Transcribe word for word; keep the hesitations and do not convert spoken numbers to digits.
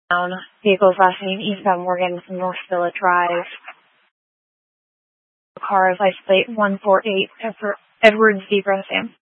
Down. Vehicles last name eastbound Morgan from North Villa Drive. Car is license plate one four eight Edwards Zebra Sam.